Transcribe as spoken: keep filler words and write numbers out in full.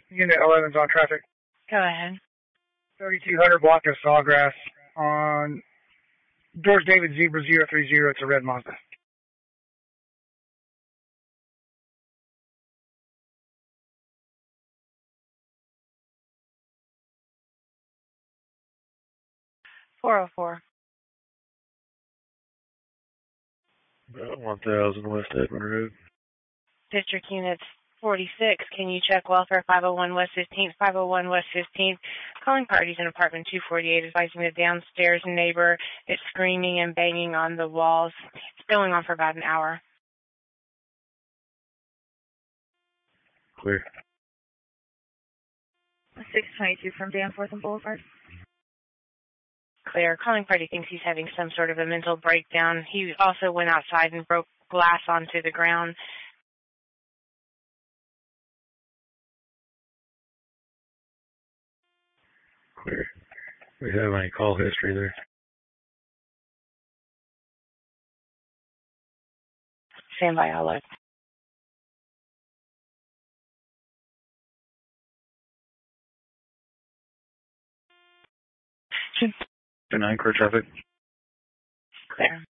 Unit eleven's on traffic. Go ahead. thirty-two hundred block of Sawgrass on George David Zebra zero three zero. It's a red Mazda. four oh four. About one thousand West Edmond Road. District Units forty-six. Can you check welfare five oh one West fifteenth, five oh one West fifteenth? Calling parties in apartment two forty-eight, advising the downstairs neighbor is screaming and banging on the walls. It's going on for about an hour. Clear. six twenty-two from Danforth and Boulevard. Clear. Calling party thinks he's having some sort of a mental breakdown. He also went outside and broke glass onto the ground. Clear. We have any call history there? Stand by, I'll look. nine car traffic. Clear.